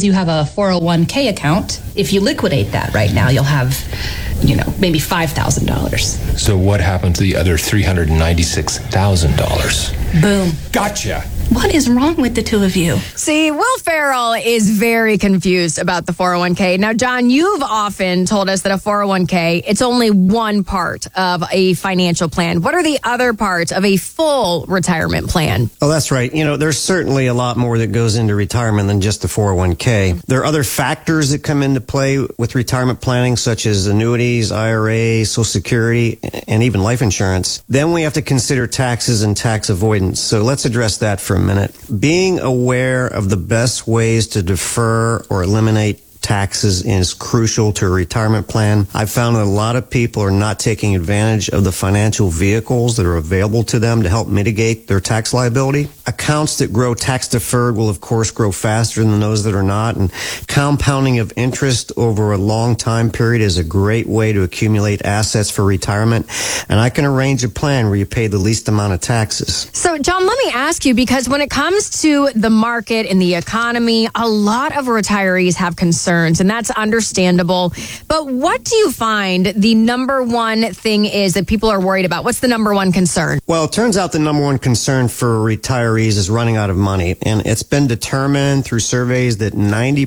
you have a 401k account, if you liquidate that right now, you'll have, maybe $5,000. So what happened to the other $396,000? Boom. Gotcha. What is wrong with the two of you? See, Will Ferrell is very confused about the 401k. Now, John, you've often told us that a 401k, it's only one part of a financial plan. What are the other parts of a full retirement plan? Oh, that's right. There's certainly a lot more that goes into retirement than just the 401k. There are other factors that come into play with retirement planning, such as annuities, IRAs, Social Security, and even life insurance. Then we have to consider taxes and tax avoidance. So let's address that for a minute. Being aware of the best ways to defer or eliminate taxes is crucial to a retirement plan. I've found that a lot of people are not taking advantage of the financial vehicles that are available to them to help mitigate their tax liability. Accounts that grow tax deferred will, of course, grow faster than those that are not. And compounding of interest over a long time period is a great way to accumulate assets for retirement. And I can arrange a plan where you pay the least amount of taxes. So, John, let me ask you, because when it comes to the market and the economy, a lot of retirees have concerns, and that's understandable. But what do you find the number one thing is that people are worried about? What's the number one concern? Well, it turns out the number one concern for retirees is running out of money. And it's been determined through surveys that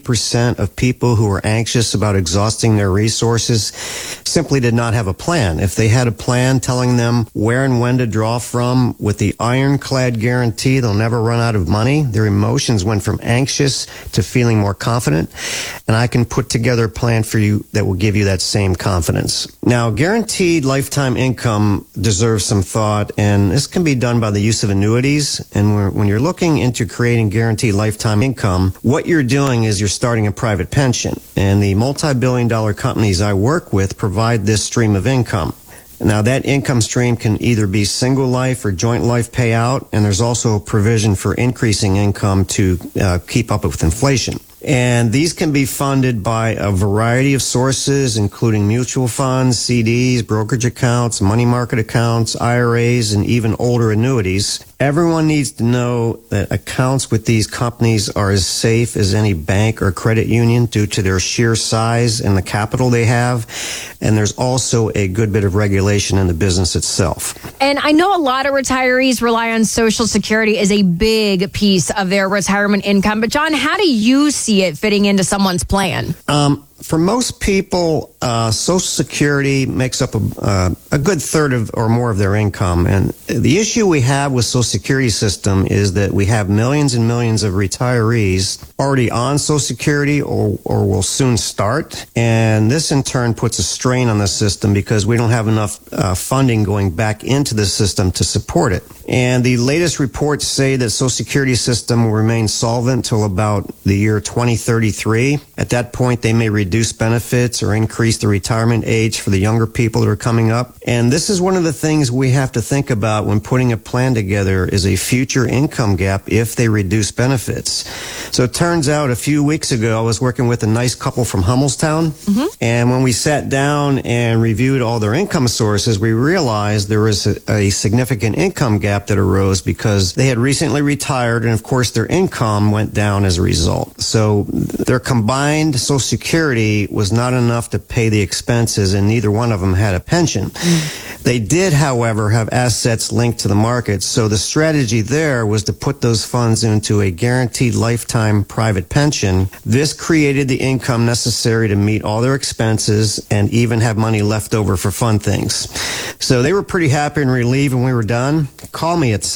90% of people who are anxious about exhausting their resources simply did not have a plan. If they had a plan telling them where and when to draw from with the ironclad guarantee they'll never run out of money, their emotions went from anxious to feeling more confident. And I can put together a plan for you that will give you that same confidence. Now, guaranteed lifetime income deserves some thought, and this can be done by the use of annuities. And when you're looking into creating guaranteed lifetime income, what you're doing is you're starting a private pension. And the multi-billion-dollar companies I work with provide this stream of income. Now, that income stream can either be single life or joint life payout, and there's also a provision for increasing income to keep up with inflation. And these can be funded by a variety of sources, including mutual funds, CDs, brokerage accounts, money market accounts, IRAs, and even older annuities. Everyone needs to know that accounts with these companies are as safe as any bank or credit union due to their sheer size and the capital they have. And there's also a good bit of regulation in the business itself. And I know a lot of retirees rely on Social Security as a big piece of their retirement income. But John, how do you see it fitting into someone's plan? For most people, Social Security makes up a good third of or more of their income. And the issue we have with Social Security system is that we have millions and millions of retirees already on Social Security or will soon start. And this in turn puts a strain on the system because we don't have enough funding going back into the system to support it. And the latest reports say that Social Security system will remain solvent till about the year 2033. At that point, they may reduce benefits or increase the retirement age for the younger people that are coming up. And this is one of the things we have to think about when putting a plan together is a future income gap if they reduce benefits. So it turns out a few weeks ago, I was working with a nice couple from Hummelstown. And when we sat down and reviewed all their income sources, we realized there was a significant income gap that arose because they had recently retired, and of course their income went down as a result. So their combined Social Security was not enough to pay the expenses, and neither one of them had a pension. They did, however, have assets linked to the market, so the strategy there was to put those funds into a guaranteed lifetime private pension. This created the income necessary to meet all their expenses and even have money left over for fun things. So they were pretty happy and relieved when we were done. Call me at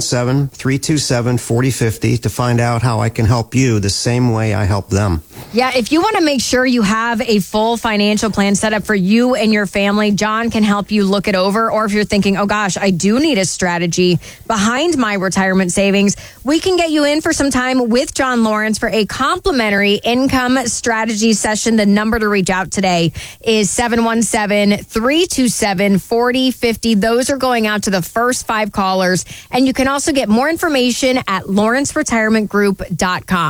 717-327-4050 to find out how I can help you the same way I help them. Yeah, if you want to make sure you have a full financial plan set up for you and your family, John can help you look it over. Or if you're thinking, oh gosh, I do need a strategy behind my retirement savings, we can get you in for some time with John Lawrence for a complimentary income strategy session. The number to reach out today is 717-327-4050. Those are going out to the first 5 callers. And you can also get more information at lawrenceretirementgroup.com.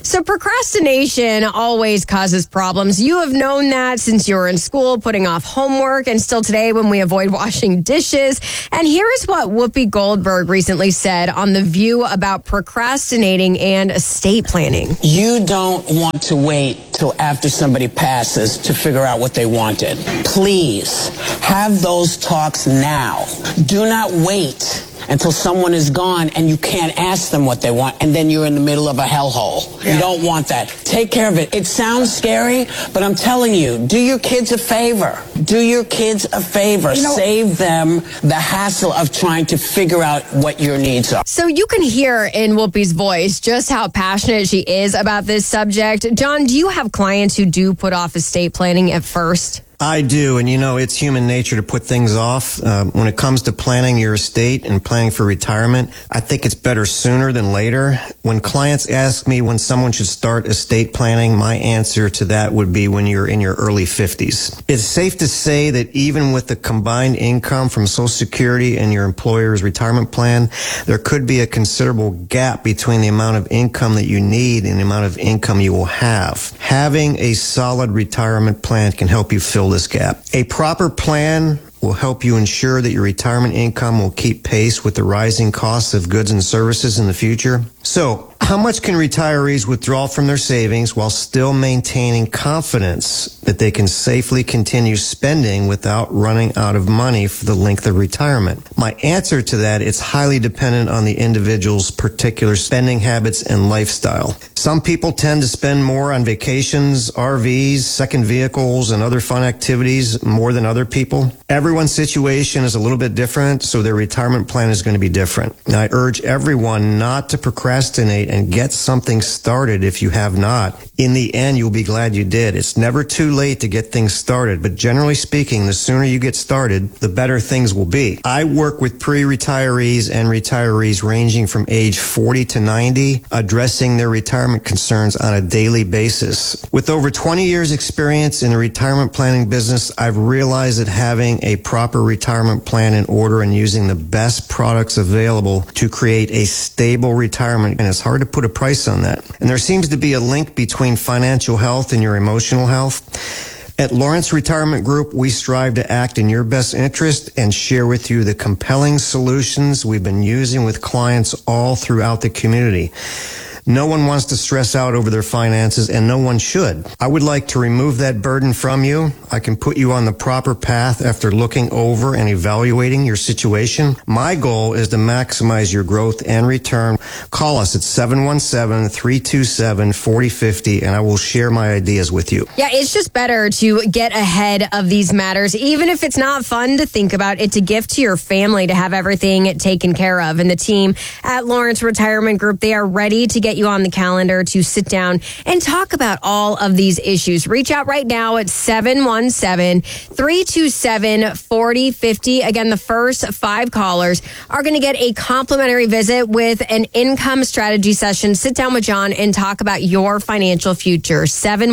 So procrastination always causes problems. You have known that since you were in school, putting off homework, and still today when we avoid washing dishes. And here is what Whoopi Goldberg recently said on The View about procrastinating and estate planning. You don't want to wait till after somebody passes to figure out what they wanted. Please have those talks now. Do not wait until someone is gone and you can't ask them what they want, and then you're in the middle of a hellhole. You don't want that. Take care of it. It sounds scary, but I'm telling you, do your kids a favor. Do your kids a favor. Save them the hassle of trying to figure out what your needs are. So you can hear in Whoopi's voice just how passionate she is about this subject. John, do you have clients who do put off estate planning at first? I do, and it's human nature to put things off. When it comes to planning your estate and planning for retirement, I think it's better sooner than later. When clients ask me when someone should start estate planning, my answer to that would be when you're in your early 50s. It's safe to say that even with the combined income from Social Security and your employer's retirement plan, there could be a considerable gap between the amount of income that you need and the amount of income you will have. Having a solid retirement plan can help you fill this gap. A proper plan will help you ensure that your retirement income will keep pace with the rising costs of goods and services in the future. So, how much can retirees withdraw from their savings while still maintaining confidence that they can safely continue spending without running out of money for the length of retirement? My answer to that is highly dependent on the individual's particular spending habits and lifestyle. Some people tend to spend more on vacations, RVs, second vehicles, and other fun activities more than other people. Everyone's situation is a little bit different, so their retirement plan is going to be different. And I urge everyone not to procrastinate and get something started if you have not. In the end, you'll be glad you did. It's never too late to get things started, but generally speaking, the sooner you get started, the better things will be. I work with pre-retirees and retirees ranging from age 40 to 90, addressing their retirement concerns on a daily basis. With over 20 years experience in the retirement planning business, I've realized that having a proper retirement plan in order and using the best products available to create a stable retirement, and it's hard to put a price on that. And there seems to be a link between financial health and your emotional health. At Lawrence Retirement Group, we strive to act in your best interest and share with you the compelling solutions we've been using with clients all throughout the community. No one wants to stress out over their finances, and no one should. I would like to remove that burden from you. I can put you on the proper path after looking over and evaluating your situation. My goal is to maximize your growth and return. Call us at 717-327-4050, and I will share my ideas with you. Yeah, it's just better to get ahead of these matters, even if it's not fun to think about. It's a gift to your family to have everything taken care of. And the team at Lawrence Retirement Group, they are ready to get you on the calendar to sit down and talk about all of these issues. Reach out right now at 717-327-4050. Again, the first 5 callers are going to get a complimentary visit with an income strategy session. Sit down with John and talk about your financial future.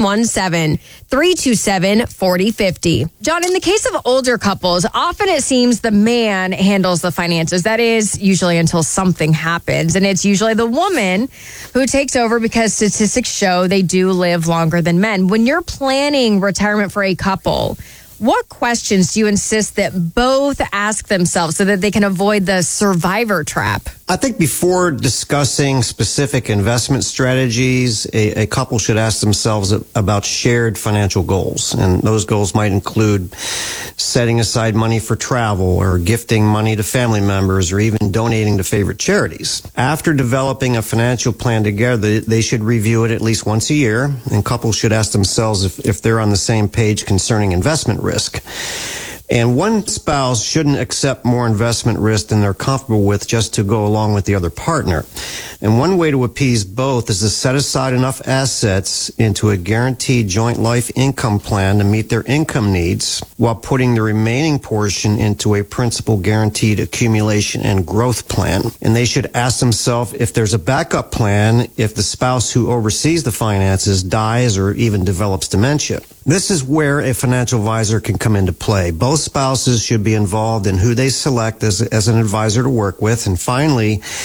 717-327-4050. John, in the case of older couples, often it seems the man handles the finances. That is usually until something happens. And it's usually the woman who takes over because statistics show they do live longer than men. When you're planning retirement for a couple, what questions do you insist that both ask themselves so that they can avoid the survivor trap? I think before discussing specific investment strategies, a couple should ask themselves about shared financial goals. And those goals might include setting aside money for travel or gifting money to family members or even donating to favorite charities. After developing a financial plan together, they should review it at least once a year. And couples should ask themselves if they're on the same page concerning investment risk. And one spouse shouldn't accept more investment risk than they're comfortable with just to go along with the other partner. And one way to appease both is to set aside enough assets into a guaranteed joint life income plan to meet their income needs while putting the remaining portion into a principal guaranteed accumulation and growth plan. And they should ask themselves if there's a backup plan if the spouse who oversees the finances dies or even develops dementia. This is where a financial advisor can come into play. Both spouses should be involved in who they select as an advisor to work with. And finally,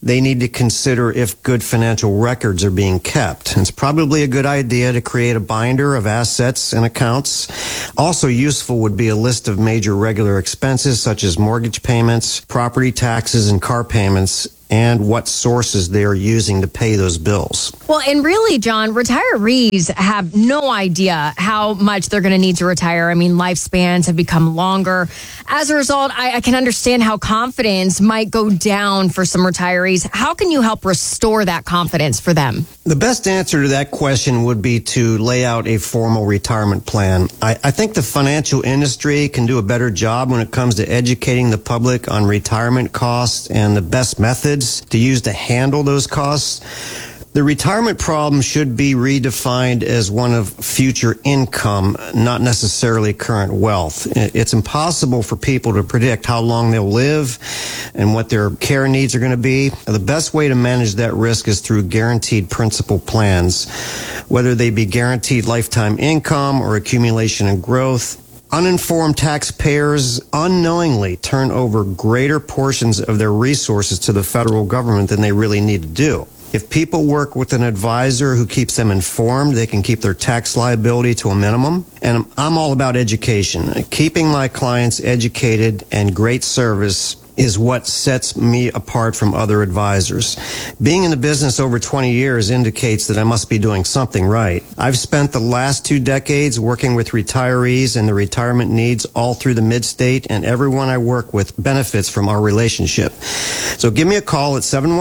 they need to consider if good financial records are being kept. It's probably a good idea to create a binder of assets and accounts. Also useful would be a list of major regular expenses such as mortgage payments, property taxes, and car payments, and what sources they are using to pay those bills. Well, and really, John, retirees have no idea how much they're going to need to retire. I mean, lifespans have become longer. As a result, I can understand how confidence might go down for some retirees. How can you help restore that confidence for them? The best answer to that question would be to lay out a formal retirement plan. I think the financial industry can do a better job when it comes to educating the public on retirement costs and the best methods to use to handle those costs. The retirement problem should be redefined as one of future income, not necessarily current wealth. It's impossible for people to predict how long they'll live and what their care needs are going to be. The best way to manage that risk is through guaranteed principal plans, whether they be guaranteed lifetime income or accumulation and growth. Uninformed taxpayers unknowingly turn over greater portions of their resources to the federal government than they really need to do. If people work with an advisor who keeps them informed, they can keep their tax liability to a minimum. And I'm all about education. Keeping my clients educated and great service is what sets me apart from other advisors. Being in the business over 20 years indicates that I must be doing something right. I've spent the last 2 decades working with retirees and their retirement needs all through the mid-state, and everyone I work with benefits from our relationship. So give me a call at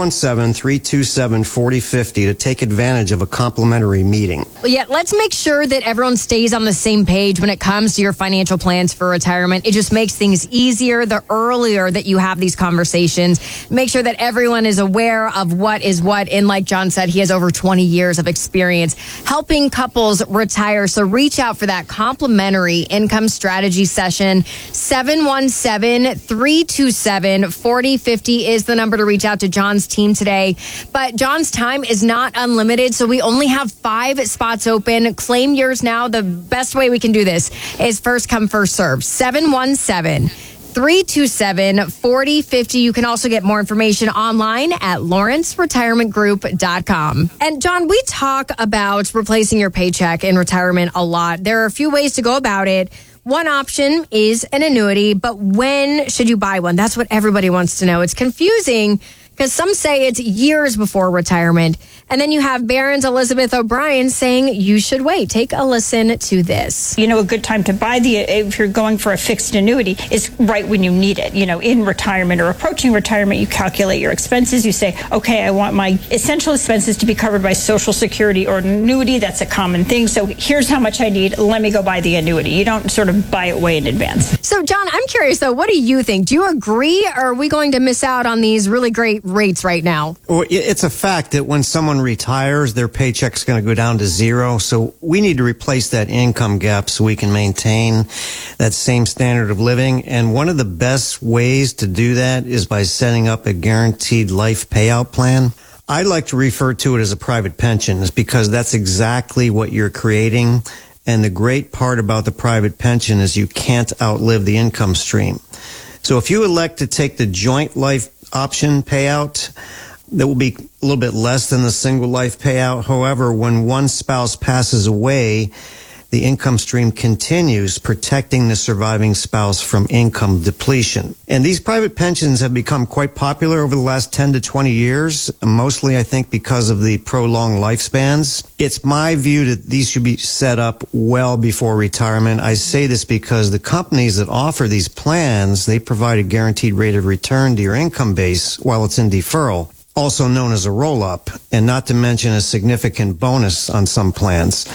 717-327-4050 to take advantage of a complimentary meeting. Yeah, let's make sure that everyone stays on the same page when it comes to your financial plans for retirement. It just makes things easier the earlier that you have these conversations. Make sure that everyone is aware of what is what. And like John said, he has over 20 years of experience helping couples retire. So reach out for that complimentary income strategy session. 717-327-4050 is the number to reach out to John's team today. But John's time is not unlimited, so we only have 5 spots open. Claim yours now. The best way we can do this is first come, first serve. 717-327-4050. You can also get more information online at lawrenceretirementgroup.com. And John, we talk about replacing your paycheck in retirement a lot. There are a few ways to go about it. One option is an annuity, but when should you buy one? That's what everybody wants to know. It's confusing because some say it's years before retirement. And then you have Barron's Elizabeth O'Brien saying you should wait. Take a listen to this. You know, a good time to buy if you're going for a fixed annuity is right when you need it. You know, in retirement or approaching retirement, you calculate your expenses. You say, okay, I want my essential expenses to be covered by Social Security or an annuity. That's a common thing. So here's how much I need. Let me go buy the annuity. You don't sort of buy it way in advance. So, John, I'm curious, though, what do you think? Do you agree, or are we going to miss out on these really great rates right now? Well, it's a fact that when someone retires, their paycheck's going to go down to zero. So we need to replace that income gap so we can maintain that same standard of living. And one of the best ways to do that is by setting up a guaranteed life payout plan. I like to refer to it as a private pension, because that's exactly what you're creating. And the great part about the private pension is you can't outlive the income stream. So if you elect to take the joint life option payout, that will be a little bit less than the single life payout. However, when one spouse passes away, the income stream continues, protecting the surviving spouse from income depletion. And these private pensions have become quite popular over the last 10 to 20 years, mostly, I think, because of the prolonged lifespans. It's my view that these should be set up well before retirement. I say this because the companies that offer these plans, they provide a guaranteed rate of return to your income base while it's in deferral, also known as a roll-up, and not to mention a significant bonus on some plans.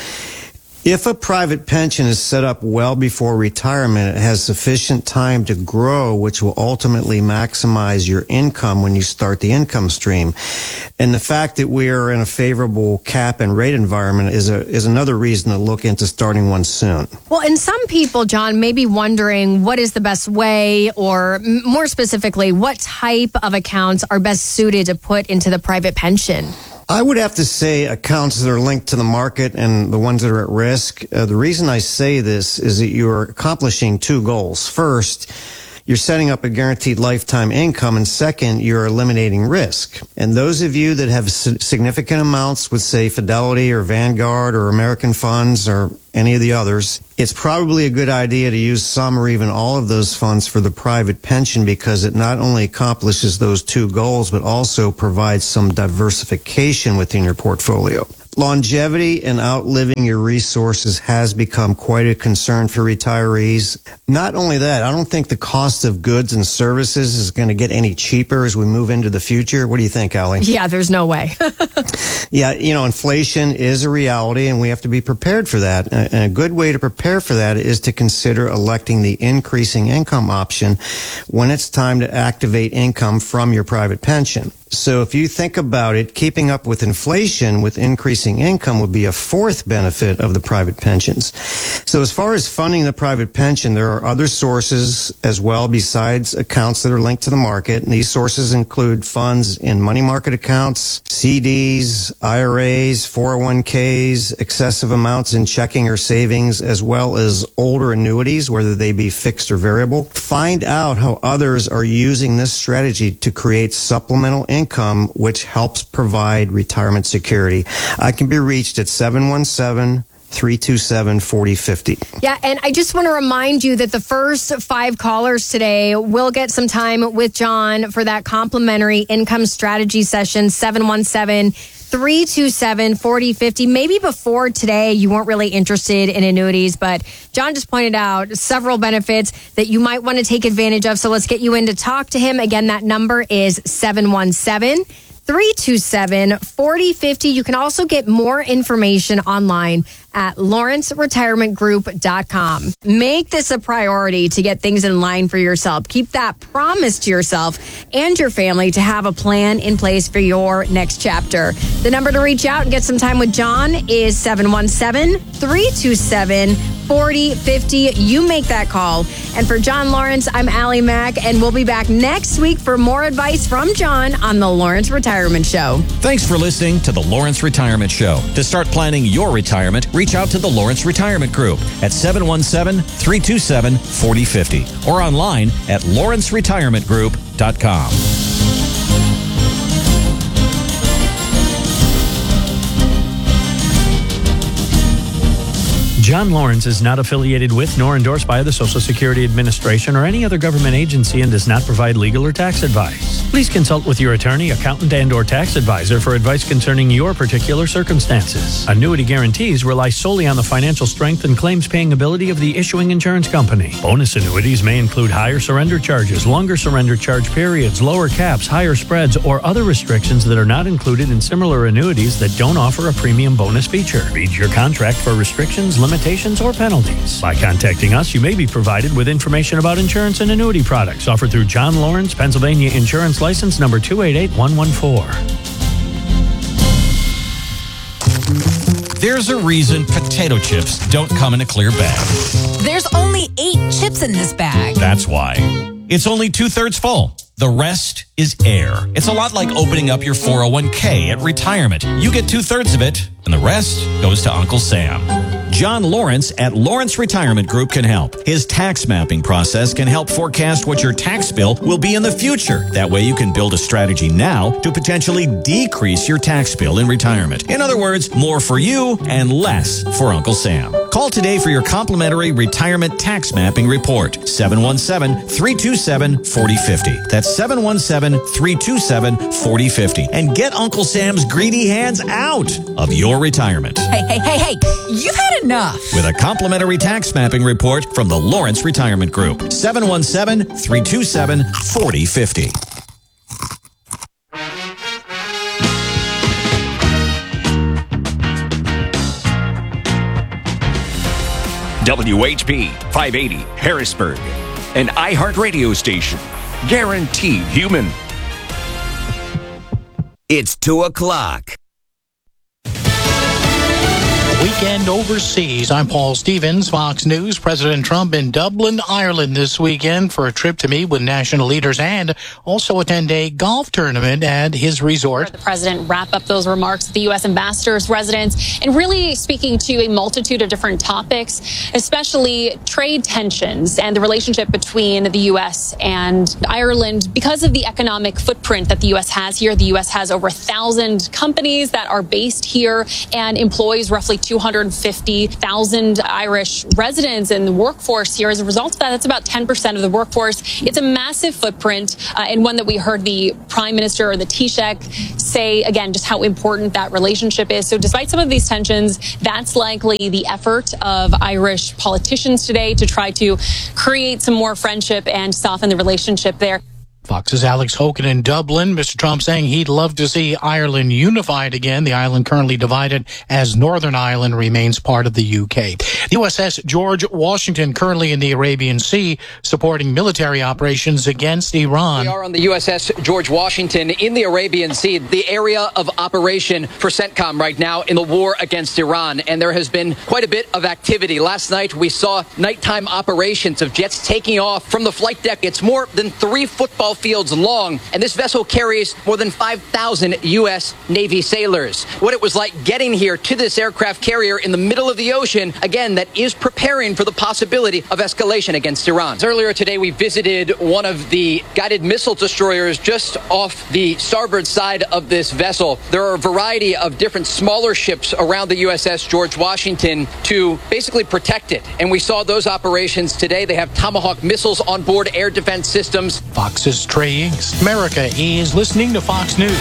If a private pension is set up well before retirement, it has sufficient time to grow, which will ultimately maximize your income when you start the income stream. And the fact that we are in a favorable cap and rate environment is another reason to look into starting one soon. Well, and some people, John, may be wondering what is the best way, or more specifically, what type of accounts are best suited to put into the private pension? I would have to say accounts that are linked to the market and the ones that are at risk. The reason I say this is that you're accomplishing 2 goals. First, you're setting up a guaranteed lifetime income, and second, you're eliminating risk. And those of you that have significant amounts with, say, Fidelity or Vanguard or American Funds or any of the others, it's probably a good idea to use some or even all of those funds for the private pension, because it not only accomplishes those two goals, but also provides some diversification within your portfolio. Longevity and outliving your resources has become quite a concern for retirees. Not only that, I don't think the cost of goods and services is going to get any cheaper as we move into the future. What do you think, Allie? Yeah, there's no way. Yeah, inflation is a reality, and we have to be prepared for that. And a good way to prepare for that is to consider electing the increasing income option when it's time to activate income from your private pension. So if you think about it, keeping up with inflation with increasing income would be a fourth benefit of the private pensions. So as far as funding the private pension, there are other sources as well besides accounts that are linked to the market. And these sources include funds in money market accounts, CDs, IRAs, 401ks, excessive amounts in checking or savings, as well as older annuities, whether they be fixed or variable. Find out how others are using this strategy to create supplemental income, which helps provide retirement security. I can be reached at 717-327-4050. Yeah, and I just want to remind you that the first 5 callers today will get some time with John for that complimentary income strategy session, 717-327-4050. Maybe before today you weren't really interested in annuities, but John just pointed out several benefits that you might want to take advantage of. So let's get you in to talk to him. Again, that number is 717-327-4050. You can also get more information online at lawrenceretirementgroup.com. Make this a priority to get things in line for yourself. Keep that promise to yourself and your family to have a plan in place for your next chapter. The number to reach out and get some time with John is 717-327-4050. You make that call. And for John Lawrence, I'm Allie Mack, and we'll be back next week for more advice from John on the Lawrence Retirement Show. Thanks for listening to the Lawrence Retirement Show. To start planning your retirement, reach out to the Lawrence Retirement Group at 717-327-4050 or online at lawrenceretirementgroup.com. John Lawrence is not affiliated with nor endorsed by the Social Security Administration or any other government agency and does not provide legal or tax advice. Please consult with your attorney, accountant, and/or tax advisor for advice concerning your particular circumstances. Annuity guarantees rely solely on the financial strength and claims-paying ability of the issuing insurance company. Bonus annuities may include higher surrender charges, longer surrender charge periods, lower caps, higher spreads, or other restrictions that are not included in similar annuities that don't offer a premium bonus feature. Read your contract for restrictions, limitations, or penalties. By contacting us, you may be provided with information about insurance and annuity products offered through John Lawrence, Pennsylvania Insurance License number 288114. There's a reason potato chips don't come in a clear bag. There's only 8 chips in this bag. That's why. It's only 2/3 full. The rest is air. It's a lot like opening up your 401k at retirement. You get 2/3 of it, and the rest goes to Uncle Sam. John Lawrence at Lawrence Retirement Group can help. His tax mapping process can help forecast what your tax bill will be in the future. That way you can build a strategy now to potentially decrease your tax bill in retirement. In other words, more for you and less for Uncle Sam. Call today for your complimentary retirement tax mapping report. 717-327-4050. That's 717-327-4050. And get Uncle Sam's greedy hands out of your retirement. Hey, you've had enough. With a complimentary tax mapping report from the Lawrence Retirement Group. 717-327-4050. WHP 580 Harrisburg, an iHeartRadio station. Guaranteed human. It's 2 o'clock. Weekend overseas. I'm Paul Stevens, Fox News. President Trump in Dublin, Ireland this weekend for a trip to meet with national leaders and also attend a golf tournament at his resort. The president wrapped up those remarks at the U.S. ambassador's residence and really speaking to a multitude of different topics, especially trade tensions and the relationship between the U.S. and Ireland. Because of the economic footprint that the U.S. has here, the U.S. has over 1,000 companies that are based here and employs roughly 250,000 Irish residents in the workforce here. As a result of that, that's about 10% of the workforce. It's a massive footprint and one that we heard the Prime Minister or the Taoiseach say, again, just how important that relationship is. So despite some of these tensions, that's likely the effort of Irish politicians today to try to create some more friendship and soften the relationship there. Fox's Alex Hogan in Dublin. Mr. Trump saying he'd love to see Ireland unified again. The island currently divided as Northern Ireland remains part of the UK. The USS George Washington currently in the Arabian Sea supporting military operations against Iran. We are on the USS George Washington in the Arabian Sea, the area of operation for CENTCOM right now in the war against Iran. And there has been quite a bit of activity. Last night we saw nighttime operations of jets taking off from the flight deck. It's more than 3 football fields long, and this vessel carries more than 5,000 U.S. Navy sailors. What it was like getting here to this aircraft carrier in the middle of the ocean, again, that is preparing for the possibility of escalation against Iran. Earlier today, we visited one of the guided missile destroyers just off the starboard side of this vessel. There are a variety of different smaller ships around the USS George Washington to basically protect it, and we saw those operations today. They have Tomahawk missiles on board air defense systems. Fox's Trey Inks. America is listening to Fox News.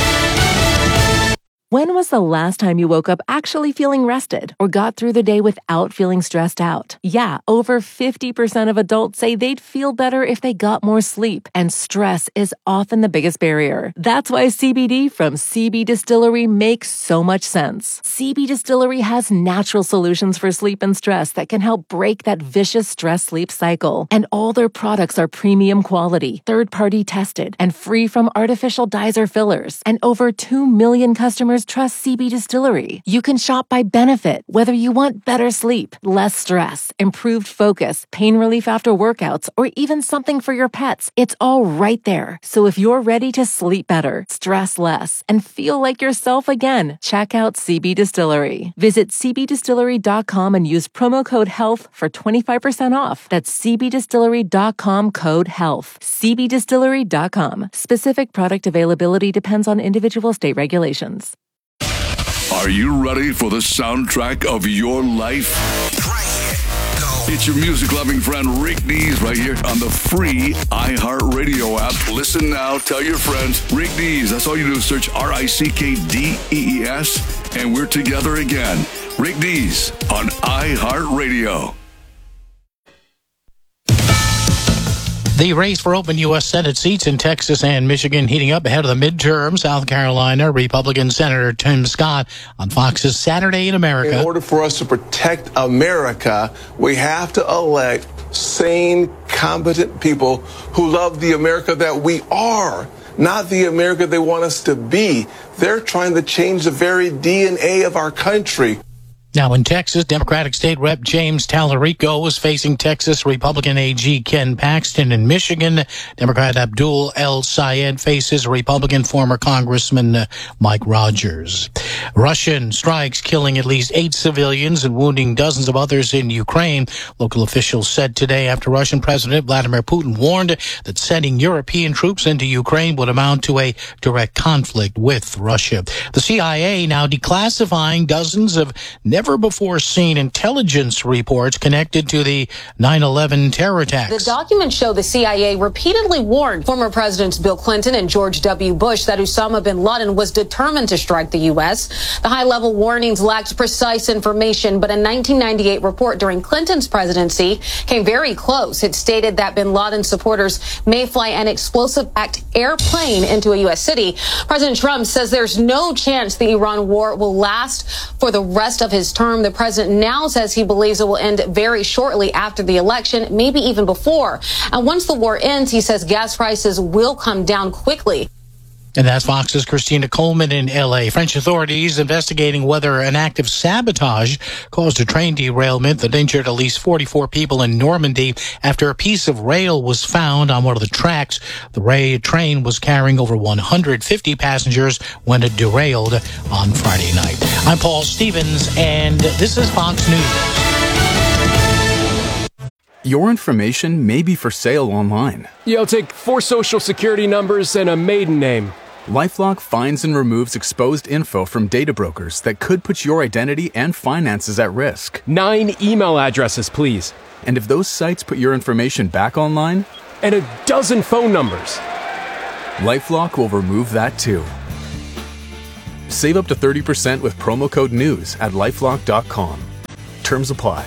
When was the last time you woke up actually feeling rested or got through the day without feeling stressed out? Yeah, over 50% of adults say they'd feel better if they got more sleep, and stress is often the biggest barrier. That's why CBD from CB Distillery makes so much sense. CB Distillery has natural solutions for sleep and stress that can help break that vicious stress-sleep cycle. And all their products are premium quality, third-party tested, and free from artificial dyes or fillers. And over 2 million customers trust CB Distillery. You can shop by benefit, whether you want better sleep, less stress, improved focus, pain relief after workouts, or even something for your pets. It's all right there. So if you're ready to sleep better, stress less, and feel like yourself again, check out CB Distillery. Visit cbdistillery.com and use promo code HEALTH for 25% off. That's cbdistillery.com code HEALTH. cbdistillery.com. Specific product availability depends on individual state regulations. Are you ready for the soundtrack of your life? It's your music-loving friend Rick Dees right here on the free iHeartRadio app. Listen now, tell your friends. Rick Dees, that's all you do is search RickDees, and we're together again. Rick Dees on iHeartRadio. The race for open U.S. Senate seats in Texas and Michigan heating up ahead of the midterm. South Carolina Republican Senator Tim Scott on Fox's Saturday in America. In order for us to protect America, we have to elect sane, competent people who love the America that we are, not the America they want us to be. They're trying to change the very DNA of our country. Now in Texas, Democratic State Rep James Tallarico is facing Texas Republican AG Ken Paxton. In Michigan, Democrat Abdul El Sayed faces Republican former Congressman Mike Rogers. Russian strikes killing at least 8 civilians and wounding dozens of others in Ukraine. Local officials said today after Russian President Vladimir Putin warned that sending European troops into Ukraine would amount to a direct conflict with Russia. The CIA now declassifying dozens of never-before-seen intelligence reports connected to the 9/11 terror attacks. The documents show the CIA repeatedly warned former Presidents Bill Clinton and George W. Bush that Osama bin Laden was determined to strike the U.S. The high-level warnings lacked precise information, but a 1998 report during Clinton's presidency came very close. It stated that bin Laden supporters may fly an explosive-packed airplane into a U.S. city. President Trump says there's no chance the Iran war will last for the rest of his term. The president now says he believes it will end very shortly after the election, maybe even before. And once the war ends, he says gas prices will come down quickly. And that's Fox's Christina Coleman in L.A. French authorities investigating whether an act of sabotage caused a train derailment that injured at least 44 people in Normandy after a piece of rail was found on one of the tracks. The train was carrying over 150 passengers when it derailed on Friday night. I'm Paul Stevens, and this is Fox News. Your information may be for sale online. I'll take 4 social security numbers and a maiden name. LifeLock finds and removes exposed info from data brokers that could put your identity and finances at risk. 9 email addresses, please. And if those sites put your information back online? And a dozen phone numbers. LifeLock will remove that too. Save up to 30% with promo code NEWS at LifeLock.com. Terms apply.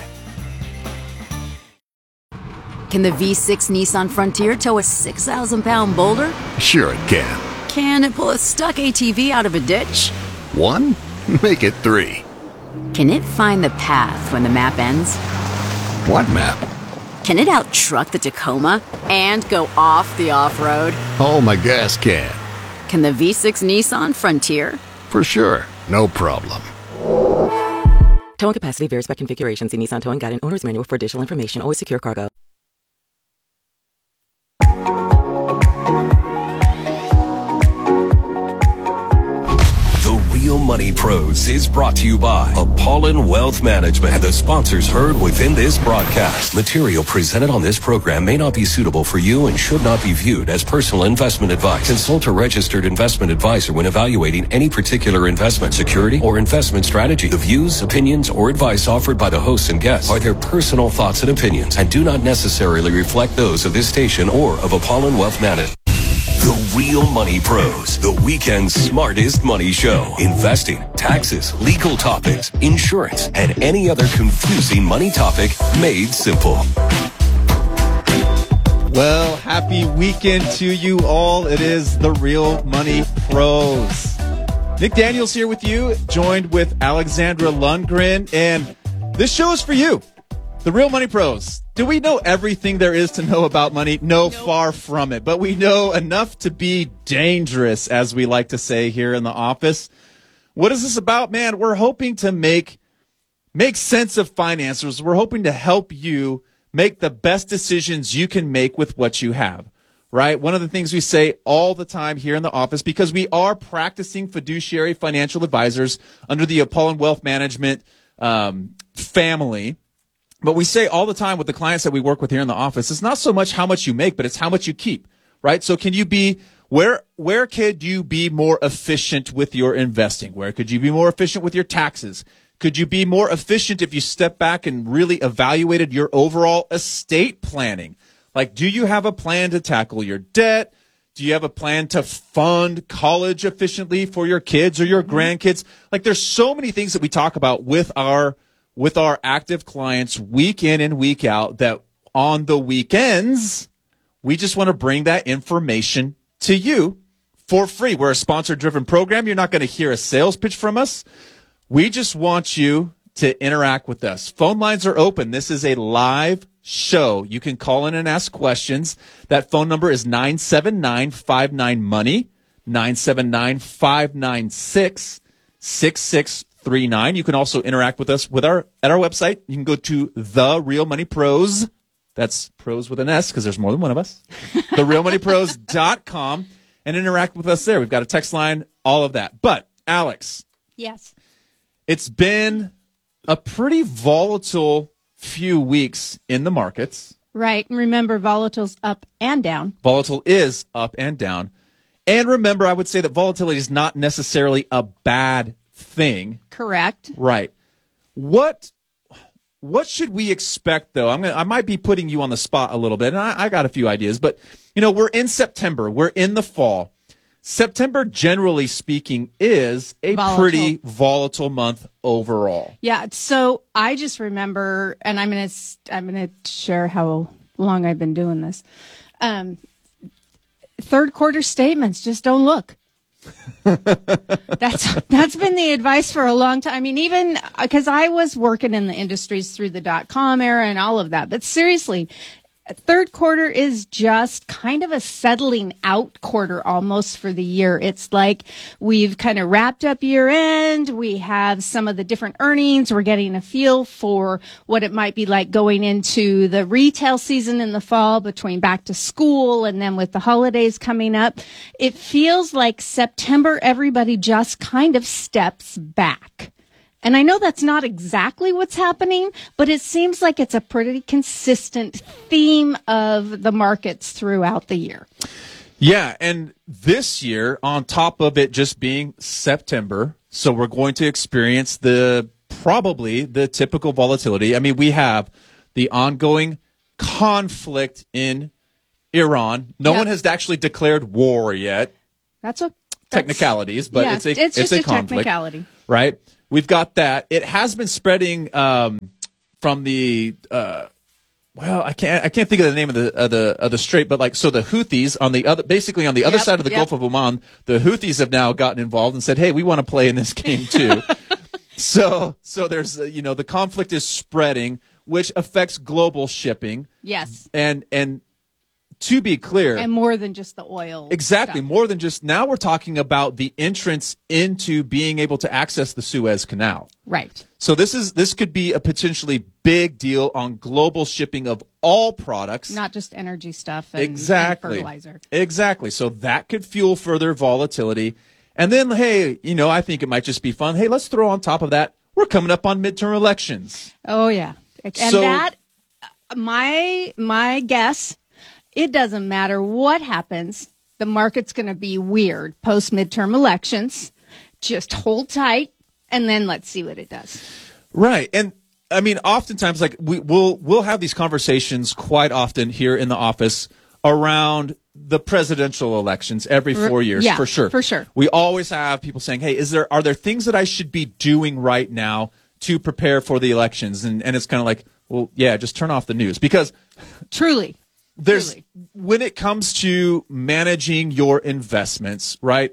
Can the V6 Nissan Frontier tow a 6,000-pound boulder? Sure it can. Can it pull a stuck ATV out of a ditch? 1? Make it 3. Can it find the path when the map ends? What map? Can it out-truck the Tacoma and go off the off-road? Oh, my gas can. Can the V6 Nissan Frontier? For sure. No problem. Towing capacity varies by configuration. See Nissan Towing Guide and Owner's Manual for additional information. Always secure cargo. Real Money Pros is brought to you by Apollon Wealth Management and the sponsors heard within this broadcast. Material presented on this program may not be suitable for you and should not be viewed as personal investment advice. Consult a registered investment advisor when evaluating any particular investment, security, or investment strategy. The views, opinions, or advice offered by the hosts and guests are their personal thoughts and opinions and do not necessarily reflect those of this station or of Apollon Wealth Management. The Real Money Pros, the weekend's smartest money show. Investing, taxes, legal topics, insurance, and any other confusing money topic made simple. Well, happy weekend to you all. It is the Real Money Pros. Nick Daniels here with you, joined with Alexandra Lundgren, and this show is for you. The Real Money Pros. Do we know everything there is to know about money? No, far from it. But we know enough to be dangerous, as we like to say here in the office. What is this about, man? We're hoping to make sense of finances. We're hoping to help you make the best decisions you can make with what you have, right? One of the things we say all the time here in the office, because we are practicing fiduciary financial advisors under the Apollon Wealth Management family. But we say all the time with the clients that we work with here in the office, it's not so much how much you make, but it's how much you keep, right? So can you be, where could you be more efficient with your investing? Where could you be more efficient with your taxes? Could you be more efficient if you step back and really evaluated your overall estate planning? Like, do you have a plan to tackle your debt? Do you have a plan to fund college efficiently for your kids or your grandkids? Like, there's so many things that we talk about with our active clients week in and week out that on the weekends, we just want to bring that information to you for free. We're a sponsor-driven program. You're not going to hear a sales pitch from us. We just want you to interact with us. Phone lines are open. This is a live show. You can call in and ask questions. That phone number is 979-59-MONEY, 979-596-6639. You can also interact with us at our website. You can go to The Real Money Pros. That's pros with an S because there's more than one of us. TheRealMoneyPros.com and interact with us there. We've got a text line, all of that. But, Alex. Yes. It's been a pretty volatile few weeks in the markets. Right. Remember, volatile's up and down. Volatile is up and down. And remember, I would say that volatility is not necessarily a bad thing. Correct. Right. What should we expect, though? I might be putting you on the spot a little bit, and I got a few ideas. But, we're in September. We're in the fall. September, generally speaking, is a pretty volatile month overall. Yeah. So I just remember, and I'm gonna share how long I've been doing this. Third quarter statements, just don't look. That's been the advice for a long time. I mean, even because I was working in the industries through the .com era and all of that. But seriously, third quarter is just kind of a settling out quarter almost for the year. It's like we've kind of wrapped up year end. We have some of the different earnings. We're getting a feel for what it might be like going into the retail season in the fall between back to school and then with the holidays coming up. It feels like September, everybody just kind of steps back. And I know that's not exactly what's happening, but it seems like it's a pretty consistent theme of the markets throughout the year. Yeah, and this year, on top of it just being September, so we're going to experience probably the typical volatility. I mean, we have the ongoing conflict in Iran. No one has actually declared war yet. That's technicalities, but yeah, it's a just a conflict, technicality, right? We've got that. It has been spreading from the I can't think of the name of the strait, but so the Houthis on the other side of the Gulf of Oman, the Houthis have now gotten involved and said, "Hey, we want to play in this game too." so there's the conflict is spreading, which affects global shipping. Yes, and to be clear, and more than just the oil. Exactly. Stuff. More than just, now we're talking about the entrance into being able to access the Suez Canal. Right. So this could be a potentially big deal on global shipping of all products. Not just energy stuff and, exactly. and fertilizer. Exactly. So that could fuel further volatility. And then, hey, I think it might just be fun. Hey, let's throw on top of that, we're coming up on midterm elections. Oh, yeah. And that, my guess, it doesn't matter what happens. The market's going to be weird post midterm elections. Just hold tight, and then let's see what it does. Right, and I mean, oftentimes, we'll have these conversations quite often here in the office around the presidential elections every 4 years, yeah, for sure. For sure, we always have people saying, "Hey, are there things that I should be doing right now to prepare for the elections?" And it's kind of like, well, yeah, just turn off the news, because truly. When it comes to managing your investments, right?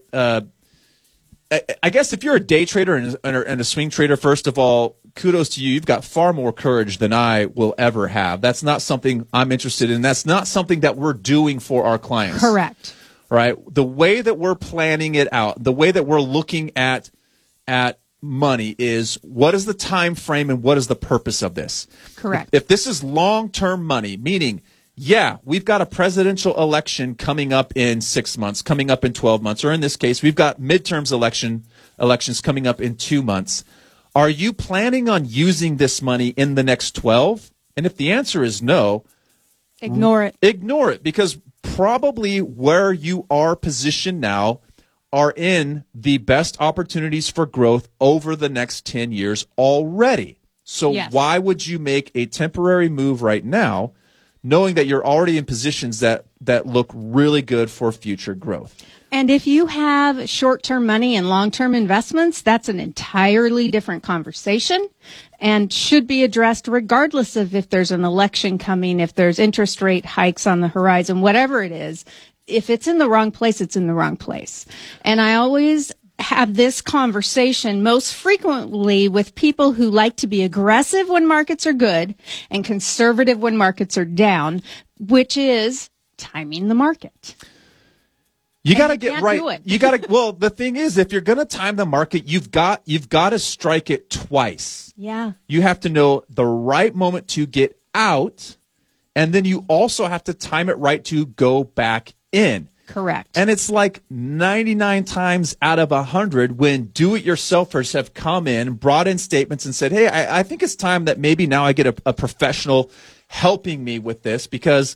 I guess if you're a day trader and a swing trader, first of all, kudos to you. You've got far more courage than I will ever have. That's not something I'm interested in. That's not something that we're doing for our clients. Correct. Right? The way that we're planning it out, the way that we're looking at money is, what is the time frame and what is the purpose of this? Correct. If this is long-term money, meaning, yeah, we've got a presidential election coming up in 6 months, coming up in 12 months, or in this case, we've got midterms elections coming up in 2 months. Are you planning on using this money in the next 12? And if the answer is no, ignore it. Ignore it, because probably where you are positioned now are in the best opportunities for growth over the next 10 years already. So yes. Why would you make a temporary move right now, knowing that you're already in positions that look really good for future growth? And if you have short-term money and long-term investments, that's an entirely different conversation and should be addressed regardless of if there's an election coming, if there's interest rate hikes on the horizon, whatever it is. If it's in the wrong place, it's in the wrong place. And I always have this conversation most frequently with people who like to be aggressive when markets are good and conservative when markets are down, which is timing the market. You got to get right. Do it. You got to. Well, the thing is, if you're going to time the market, you've got to strike it twice. Yeah. You have to know the right moment to get out, and then you also have to time it right to go back in. Correct. And it's like 99 times out of 100 when do-it-yourselfers have come in, brought in statements and said, hey, I think it's time that maybe now I get a professional helping me with this, because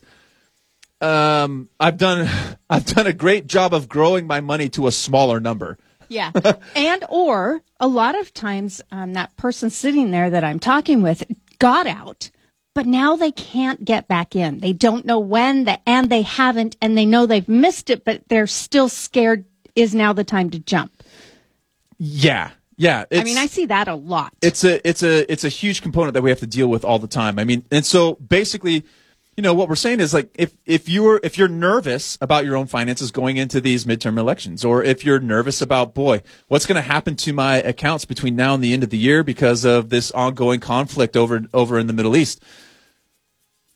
I've done a great job of growing my money to a smaller number. Yeah. And or a lot of times that person sitting there that I'm talking with got out, but now they can't get back in. They don't know when, and they haven't, and they know they've missed it, but they're still scared. Is now the time to jump? Yeah. Yeah. I mean, I see that a lot. It's a huge component that we have to deal with all the time. I mean, and so basically, what we're saying is, like, if you're nervous about your own finances going into these midterm elections, or if you're nervous about, boy, what's going to happen to my accounts between now and the end of the year because of this ongoing conflict over in the Middle East,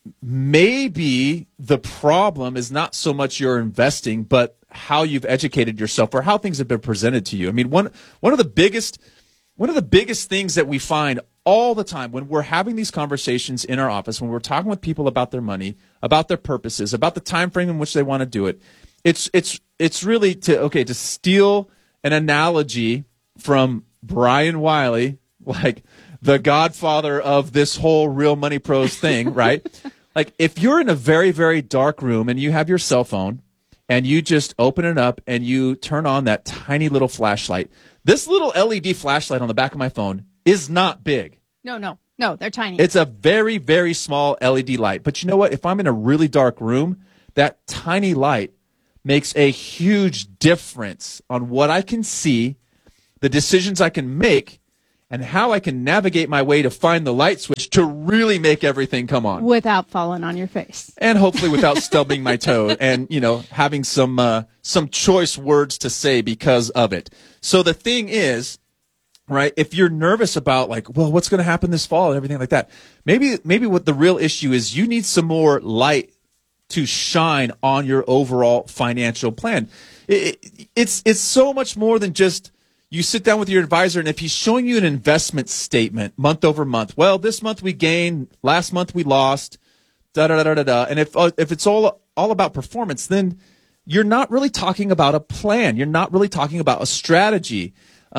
maybe the problem is not so much your investing, but how you've educated yourself or how things have been presented to you. I mean, one of the biggest things that we find all the time when we're having these conversations in our office, when we're talking with people about their money, about their purposes, about the time frame in which they want to do it, it's really to steal an analogy from Brian Wiley, like the godfather of this whole Real Money Pros thing, right? Like if you're in a very, very dark room and you have your cell phone and you just open it up and you turn on that tiny little flashlight, this little LED flashlight on the back of my phone is not big. No, they're tiny. It's a very, very small LED light. But you know what? If I'm in a really dark room, that tiny light makes a huge difference on what I can see, the decisions I can make, and how I can navigate my way to find the light switch to really make everything come on. Without falling on your face. And hopefully without stubbing my toe and, having some choice words to say because of it. So the thing is, right, if you're nervous about what's going to happen this fall and everything like that, maybe what the real issue is, you need some more light to shine on your overall financial plan. It's so much more than just you sit down with your advisor, and if he's showing you an investment statement month over month, well, this month we gained, last month we lost, da-da-da-da-da. And if it's all about performance, then you're not really talking about a plan. You're not really talking about a strategy.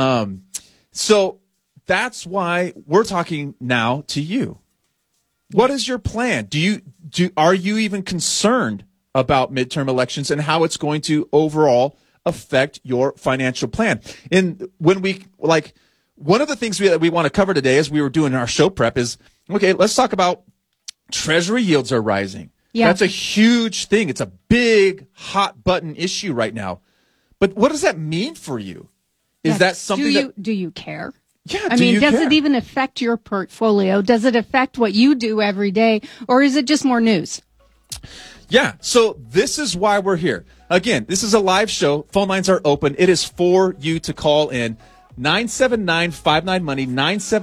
So that's why we're talking now to you. What is your plan? Are you even concerned about midterm elections and how it's going to overall affect your financial plan? And when one of the things we want to cover today as we were doing our show prep is, okay, let's talk about Treasury yields are rising. Yeah. That's a huge thing. It's a big hot button issue right now. But what does that mean for you? Is that something do you care? Yeah, does it even affect your portfolio? Does it affect what you do every day? Or is it just more news? Yeah, so this is why we're here. Again, this is a live show. Phone lines are open. It is for you to call in. 979-59-MONEY,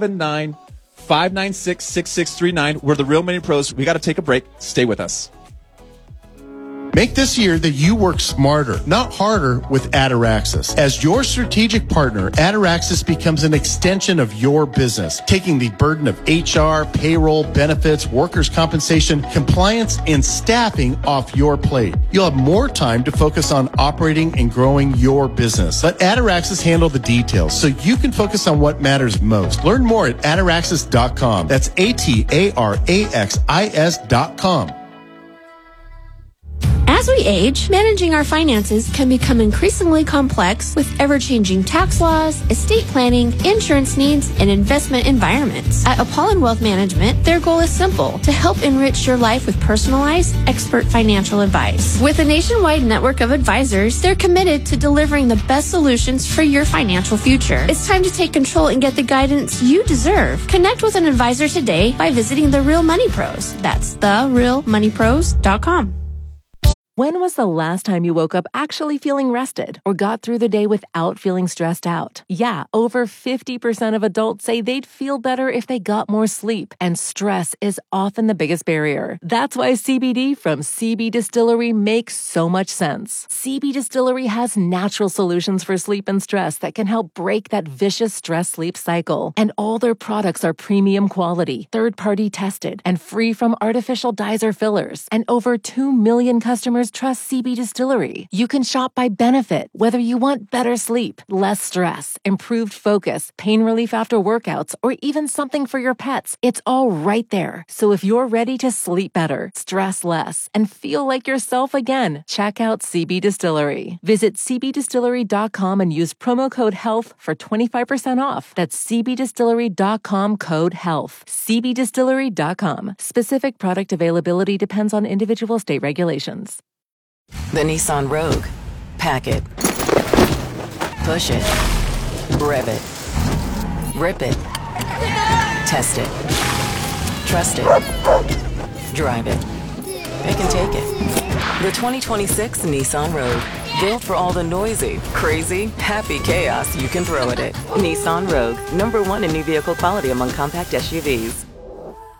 979-596-6639. We're the Real Money Pros. We got to take a break. Stay with us. Make this year that you work smarter, not harder, with Ataraxis. As your strategic partner, Ataraxis becomes an extension of your business, taking the burden of HR, payroll, benefits, workers' compensation, compliance, and staffing off your plate. You'll have more time to focus on operating and growing your business. Let Ataraxis handle the details so you can focus on what matters most. Learn more at Ataraxis.com. That's ATARAXIS.com. As we age, managing our finances can become increasingly complex with ever-changing tax laws, estate planning, insurance needs, and investment environments. At Apollon Wealth Management, their goal is simple: to help enrich your life with personalized, expert financial advice. With a nationwide network of advisors, they're committed to delivering the best solutions for your financial future. It's time to take control and get the guidance you deserve. Connect with an advisor today by visiting The Real Money Pros. That's TheRealMoneyPros.com. When was the last time you woke up actually feeling rested or got through the day without feeling stressed out? Yeah, over 50% of adults say they'd feel better if they got more sleep, and stress is often the biggest barrier. That's why CBD from CB Distillery makes so much sense. CB Distillery has natural solutions for sleep and stress that can help break that vicious stress-sleep cycle. And all their products are premium quality, third-party tested, and free from artificial dyes or fillers. And over 2 million customers trust CB Distillery. You can shop by benefit, whether you want better sleep, less stress, improved focus, pain relief after workouts, or even something for your pets. It's all right there. So if you're ready to sleep better, stress less, and feel like yourself again, check out CB Distillery. Visit cbdistillery.com and use promo code HEALTH for 25% off. That's cbdistillery.com, code HEALTH. cbdistillery.com. Specific product availability depends on individual state regulations. The Nissan Rogue. Pack it. Push it. Rev it. Rip it. Test it. Trust it. Drive it. It can take it. The 2026 Nissan Rogue. Built for all the noisy, crazy, happy chaos you can throw at it. Nissan Rogue. #1 in new vehicle quality among compact SUVs.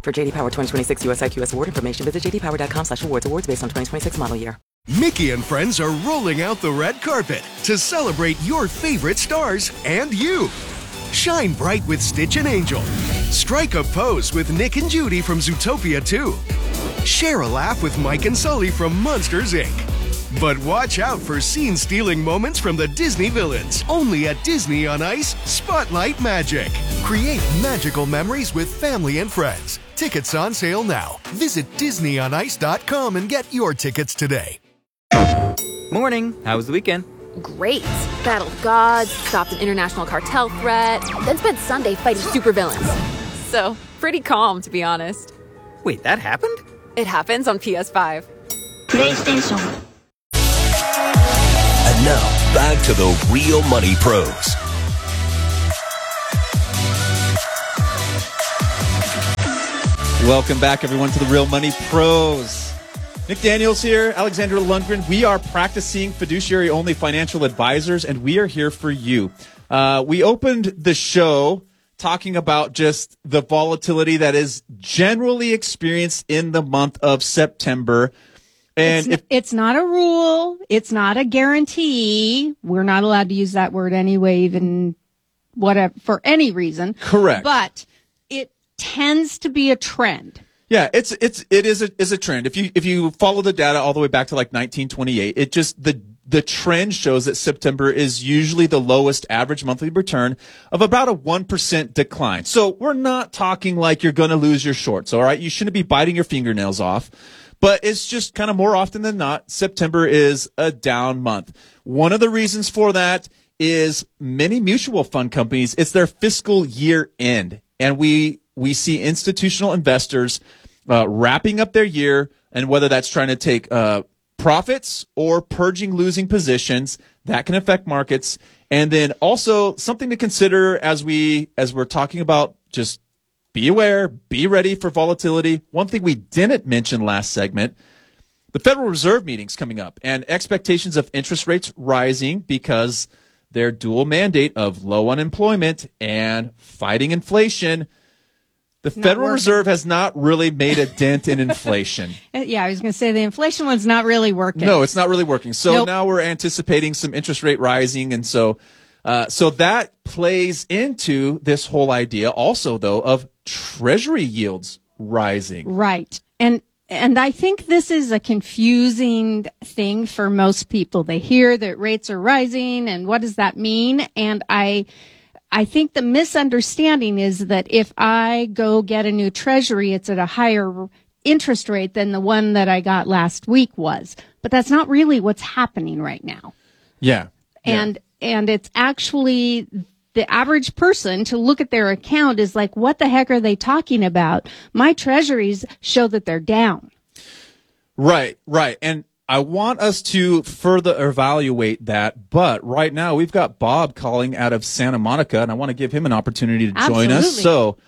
For JD Power 2026 US IQS award information, visit jdpower.com/awards. Awards based on 2026 model year. Mickey and friends are rolling out the red carpet to celebrate your favorite stars and you. Shine bright with Stitch and Angel. Strike a pose with Nick and Judy from Zootopia 2. Share a laugh with Mike and Sully from Monsters, Inc. But watch out for scene-stealing moments from the Disney villains. Only at Disney on Ice, Spotlight Magic. Create magical memories with family and friends. Tickets on sale now. Visit DisneyOnIce.com and get your tickets today. Morning. How was the weekend? Great. Battle of Gods, stopped an international cartel threat, then spent Sunday fighting supervillains. So, pretty calm, to be honest. Wait, that happened? It happens on PS5. PlayStation. And now, back to the Real Money Pros. Welcome back, everyone, to the Real Money Pros. Nick Daniels here, Alexandra Lundgren. We are practicing fiduciary-only financial advisors, and we are here for you. We opened the show talking about just the volatility that is generally experienced in the month of September. And it's not a rule. It's not a guarantee. We're not allowed to use that word anyway, even whatever, for any reason. Correct. But it tends to be a trend. Yeah, it is a trend. If you follow the data all the way back to like 1928, it just the trend shows that September is usually the lowest average monthly return of about a 1% decline. So we're not talking like you're going to lose your shorts, all right? You shouldn't be biting your fingernails off. But it's just kind of more often than not, September is a down month. One of the reasons for that is many mutual fund companies, it's their fiscal year end. And we see institutional investors wrapping up their year, and whether that's trying to take profits or purging losing positions, that can affect markets. And then also something to consider as we're talking about, just be aware, be ready for volatility. One thing we didn't mention last segment, the Federal Reserve meeting's coming up, and expectations of interest rates rising because their dual mandate of low unemployment and fighting inflation. The Federal Reserve has not really made a dent in inflation. Yeah, I was going to say the inflation one's not really working. No, it's not really working. So Now we're anticipating some interest rate rising, and so that plays into this whole idea also, though, of Treasury yields rising. Right. And I think this is a confusing thing for most people. They hear that rates are rising, and what does that mean? And I think the misunderstanding is that if I go get a new Treasury, it's at a higher interest rate than the one that I got last week was. But that's not really what's happening right now. Yeah. And it's actually the average person to look at their account is like, what the heck are they talking about? My Treasuries show that they're down. Right. And I want us to further evaluate that, but right now we've got Bob calling out of Santa Monica, and I want to give him an opportunity to join us. So,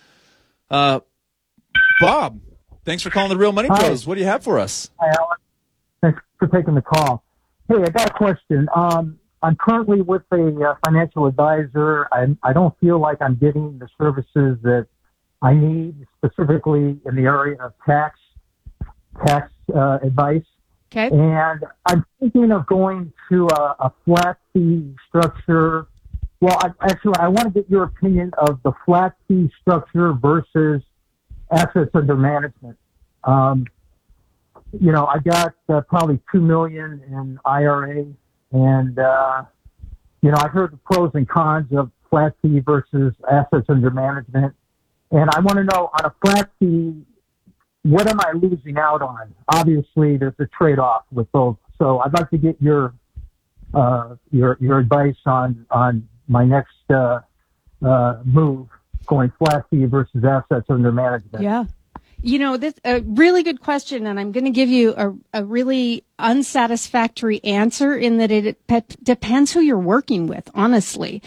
Bob, thanks for calling the Real Money Pros. What do you have for us? Hi, Alex. Thanks for taking the call. Hey, I got a question. I'm currently with a financial advisor. I don't feel like I'm getting the services that I need, specifically in the area of tax advice. Okay. And I'm thinking of going to a flat fee structure. Well, I want to get your opinion of the flat fee structure versus assets under management. I got probably $2 million in IRA, and I've heard the pros and cons of flat fee versus assets under management, and I want to know, on a flat fee, what am I losing out on? Obviously, there's a trade-off with both. So I'd like to get your advice on my next move, going flat fee versus assets under management. Yeah. This a really good question, and I'm going to give you a really unsatisfactory answer in that it depends who you're working with, honestly.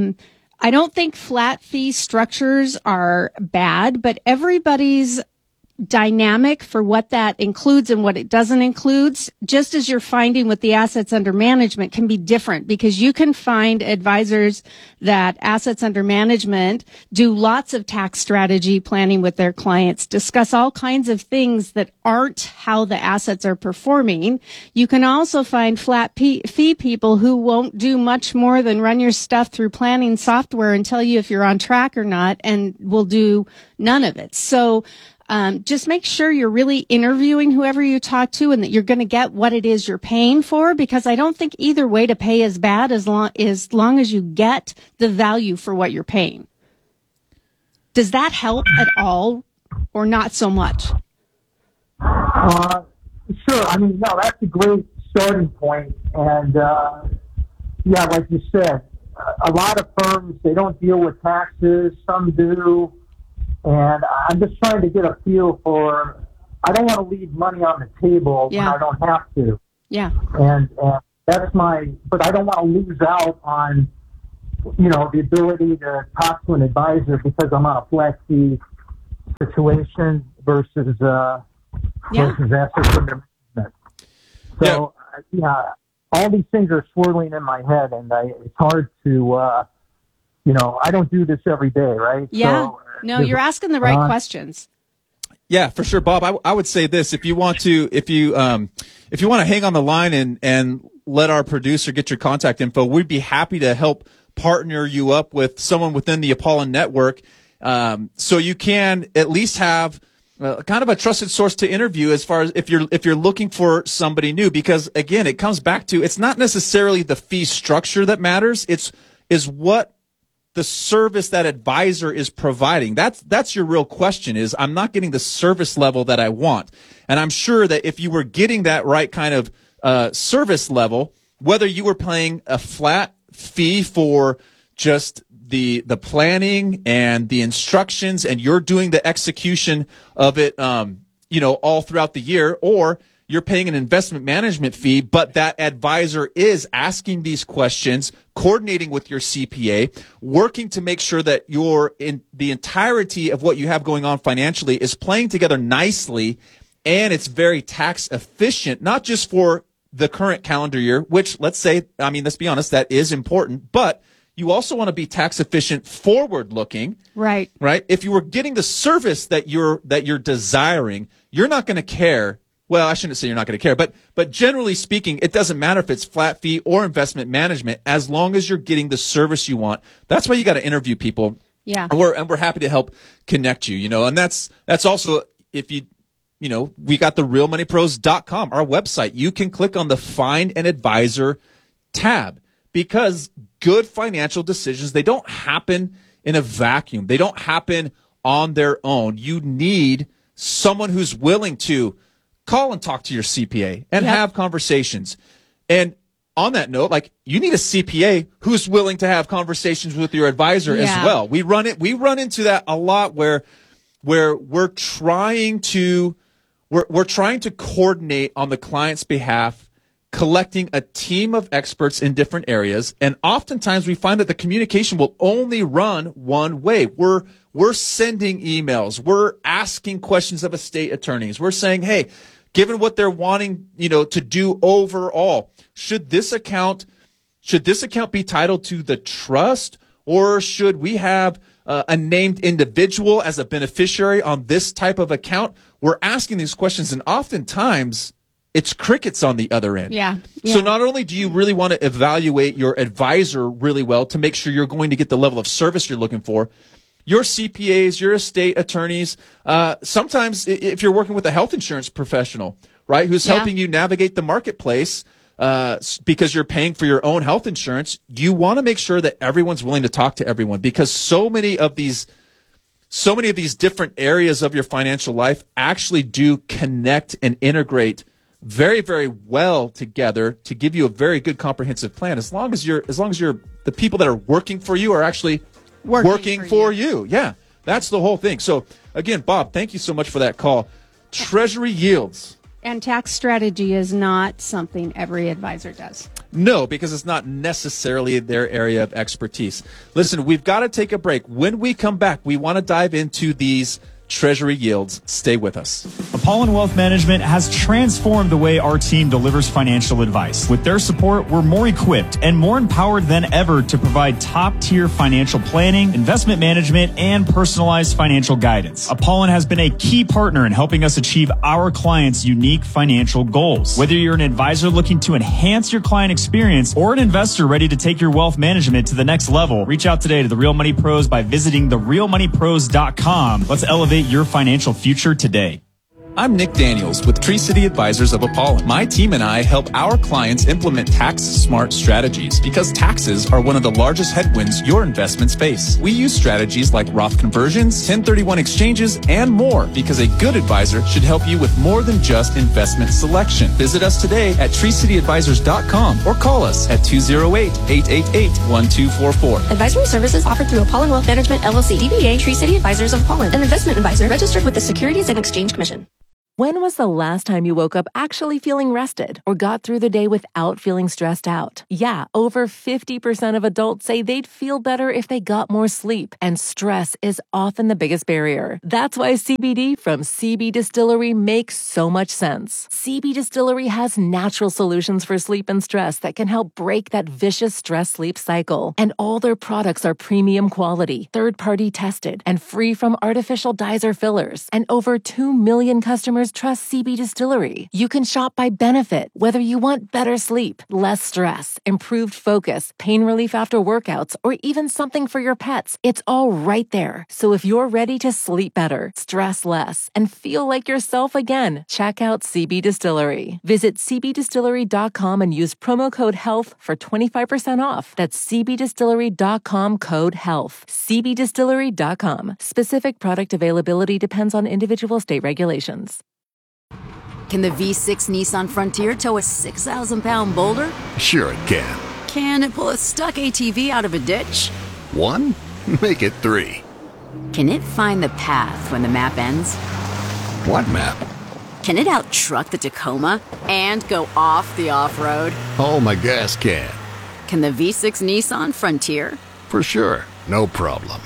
I don't think flat fee structures are bad, but everybody's dynamic for what that includes and what it doesn't include, just as you're finding with the assets under management, can be different, because you can find advisors that assets under management do lots of tax strategy planning with their clients, discuss all kinds of things that aren't how the assets are performing. You can also find flat fee people who won't do much more than run your stuff through planning software and tell you if you're on track or not, and will do none of it. So just make sure you're really interviewing whoever you talk to, and that you're going to get what it is you're paying for, because I don't think either way to pay is bad as long as you get the value for what you're paying. Does that help at all, or not so much? Sure. I mean, no, that's a great starting point. And, yeah, like you said, a lot of firms, they don't deal with taxes. Some do. And I'm just trying to get a feel for, I don't want to leave money on the table when I don't have to. Yeah. And that's but I don't want to lose out on, the ability to talk to an advisor because I'm on a flat fee situation versus assets under management. So, all these things are swirling in my head, and it's hard to, I don't do this every day, right? Yeah. So, no, you're asking the right questions. Yeah, for sure, Bob. I would say this: if you want to hang on the line and let our producer get your contact info, we'd be happy to help partner you up with someone within the Apollon network, so you can at least have kind of a trusted source to interview as far as if you're looking for somebody new. Because again, it comes back to, it's not necessarily the fee structure that matters; is what the service that advisor is providing. That's your real question, is I'm not getting the service level that I want. And I'm sure that if you were getting that right kind of service level, whether you were paying a flat fee for just the planning and the instructions, and you're doing the execution of it, all throughout the year, or you're paying an investment management fee, but that advisor is asking these questions, coordinating with your CPA, working to make sure that the entirety of what you have going on financially is playing together nicely, and it's very tax efficient, not just for the current calendar year, which let's be honest, that is important, but you also want to be tax efficient forward looking. Right. Right? If you were getting the service that you're desiring, you're not going to care. Well, I shouldn't say you're not going to care, but generally speaking, it doesn't matter if it's flat fee or investment management, as long as you're getting the service you want. That's why you got to interview people. Yeah. And we're happy to help connect you, and that's also, if we got the realmoneypros.com, our website. You can click on the Find an Advisor tab, because good financial decisions, they don't happen in a vacuum. They don't happen on their own. You need someone who's willing to call and talk to your CPA and have conversations. And on that note, you need a CPA who's willing to have conversations with your advisor as well. We run into that a lot where we're trying to coordinate on the client's behalf, collecting a team of experts in different areas, and oftentimes we find that the communication will only run one way. We're sending emails, we're asking questions of estate attorneys, we're saying, hey, given what they're wanting, to do overall, should this account be titled to the trust, or should we have a named individual as a beneficiary on this type of account? We're asking these questions, and oftentimes it's crickets on the other end. Yeah. So not only do you really want to evaluate your advisor really well to make sure you're going to get the level of service you're looking for, your CPAs, your estate attorneys, sometimes if you're working with a health insurance professional, right, who's helping you navigate the marketplace, because you're paying for your own health insurance, you want to make sure that everyone's willing to talk to everyone, because so many of these different areas of your financial life actually do connect and integrate very, very well together to give you a very good comprehensive plan, as long as the people that are working for you are actually working for you. Yeah, that's the whole thing. So again, Bob, thank you so much for that call. Treasury yields. And tax strategy is not something every advisor does. No, because it's not necessarily their area of expertise. Listen, we've got to take a break. When we come back, we want to dive into these Treasury yields. Stay with us. Apollon Wealth Management has transformed the way our team delivers financial advice. With their support, we're more equipped and more empowered than ever to provide top-tier financial planning, investment management, and personalized financial guidance. Apollon has been a key partner in helping us achieve our clients' unique financial goals. Whether you're an advisor looking to enhance your client experience or an investor ready to take your wealth management to the next level, reach out today to the Real Money Pros by visiting therealmoneypros.com. Let's elevate your financial future today. I'm Nick Daniels with Tree City Advisors of Apollon. My team and I help our clients implement tax-smart strategies because taxes are one of the largest headwinds your investments face. We use strategies like Roth conversions, 1031 exchanges, and more because a good advisor should help you with more than just investment selection. Visit us today at treecityadvisors.com or call us at 208-888-1244. Advisory services offered through Apollon Wealth Management, LLC, DBA Tree City Advisors of Apollon, an investment advisor registered with the Securities and Exchange Commission. When was the last time you woke up actually feeling rested or got through the day without feeling stressed out? Yeah, over 50% of adults say they'd feel better if they got more sleep, and stress is often the biggest barrier. That's why CBD from CB Distillery makes so much sense. CB Distillery has natural solutions for sleep and stress that can help break that vicious stress-sleep cycle. And all their products are premium quality, third-party tested, and free from artificial dyes or fillers. And over 2 million customers trust CB Distillery. You can shop by benefit, whether you want better sleep, less stress, improved focus, pain relief after workouts, or even something for your pets. It's all right there. So if you're ready to sleep better, stress less, and feel like yourself again, check out CB Distillery. Visit cbdistillery.com and use promo code HEALTH for 25% off. That's cbdistillery.com code HEALTH. cbdistillery.com. Specific product availability depends on individual state regulations. Can the V6 Nissan Frontier tow a 6,000-pound boulder? Sure it can. Can it pull a stuck ATV out of a ditch? 1? Make it 3. Can it find the path when the map ends? What map? Can it outtruck the Tacoma and go off the off-road? Oh, my gas can. Can the V6 Nissan Frontier? For sure. No problem.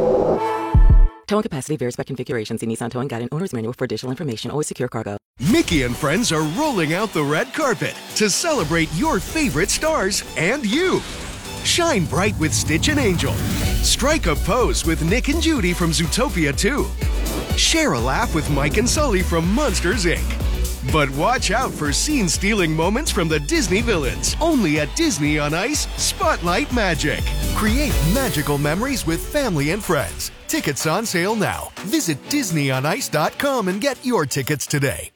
Towing capacity varies by configuration. See Nissan Towing Guide and Owner's Manual for additional information. Always secure cargo. Mickey and friends are rolling out the red carpet to celebrate your favorite stars and you. Shine bright with Stitch and Angel. Strike a pose with Nick and Judy from Zootopia 2. Share a laugh with Mike and Sully from Monsters, Inc. But watch out for scene-stealing moments from the Disney villains. Only at Disney on Ice, Spotlight Magic. Create magical memories with family and friends. Tickets on sale now. Visit DisneyOnIce.com and get your tickets today.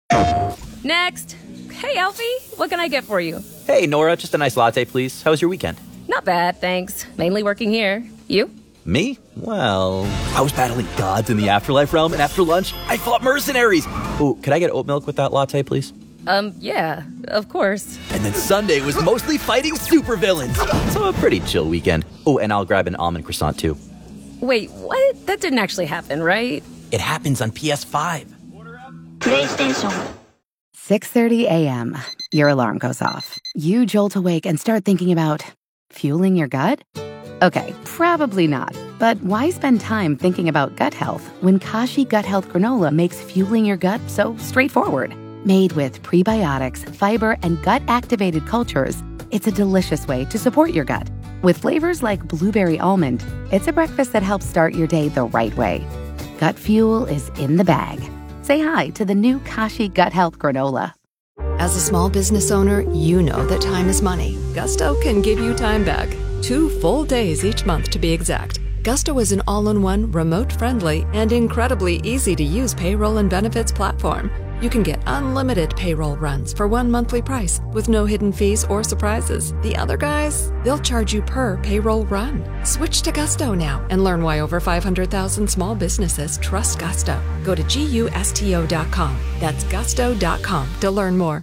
Next. Hey, Alfie. What can I get for you? Hey, Nora, just a nice latte, please. How was your weekend? Not bad, thanks. Mainly working here. You? Me? Well, I was battling gods in the afterlife realm, and after lunch, I fought mercenaries. Oh, could I get oat milk with that latte, please? Yeah, of course. And then Sunday was mostly fighting supervillains. So a pretty chill weekend. Oh, and I'll grab an almond croissant, too. Wait, what? That didn't actually happen, right? It happens on PS5. PlayStation. 6:30 a.m. Your alarm goes off. You jolt awake and start thinking about fueling your gut? Okay, probably not. But why spend time thinking about gut health when Kashi Gut Health Granola makes fueling your gut so straightforward? Made with prebiotics, fiber, and gut-activated cultures, it's a delicious way to support your gut. With flavors like blueberry almond, it's a breakfast that helps start your day the right way. Gut fuel is in the bag. Say hi to the new Kashi Gut Health Granola. As a small business owner, you know that time is money. Gusto can give you time back. 2 full days each month to be exact. Gusto is an all-in-one, remote-friendly, and incredibly easy-to-use payroll and benefits platform. You can get unlimited payroll runs for one monthly price with no hidden fees or surprises. The other guys, they'll charge you per payroll run. Switch to Gusto now and learn why over 500,000 small businesses trust Gusto. Go to GUSTO.com. That's gusto.com to learn more.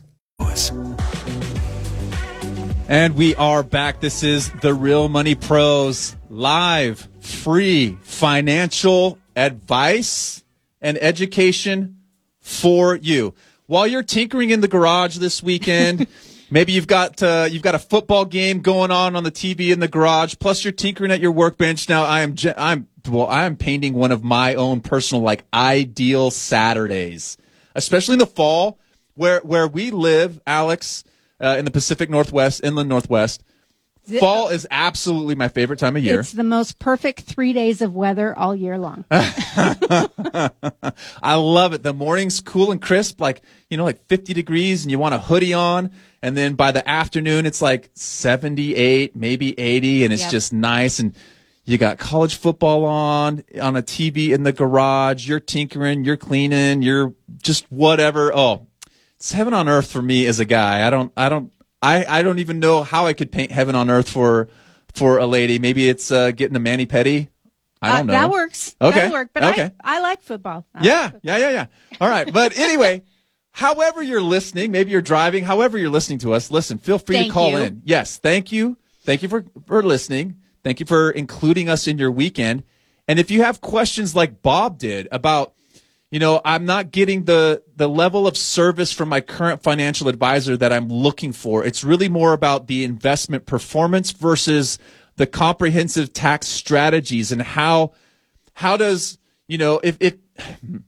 And we are back. This is the Real Money Pros, live, free financial advice and education for you. While you're tinkering in the garage this weekend, maybe you've got a football game going on the TV in the garage, plus you're tinkering at your workbench. Now, I'm I'm painting one of my own personal, like, ideal Saturdays, especially in the fall where we live, Alex, in the Pacific Northwest, inland Northwest. Fall is absolutely my favorite time of year. It's the most perfect 3 days of weather all year long. I love it. The morning's cool and crisp, like 50 degrees, and you want a hoodie on. And then by the afternoon, it's like 78, maybe 80, and it's just nice. And you got college football on a TV in the garage. You're tinkering, you're cleaning, you're just whatever. Oh, it's heaven on earth for me as a guy. I don't even know how I could paint heaven on earth for a lady. Maybe it's getting a mani-pedi. I don't know. That works. Okay. That'll work. But okay. I like football. Yeah. All right. But anyway, however you're listening, maybe you're driving, however you're listening to us, listen, feel free to call in. Yes. Thank you. Thank you for listening. Thank you for including us in your weekend. And if you have questions like Bob did about, I'm not getting the level of service from my current financial advisor that I'm looking for. It's really more about the investment performance versus the comprehensive tax strategies and how does, if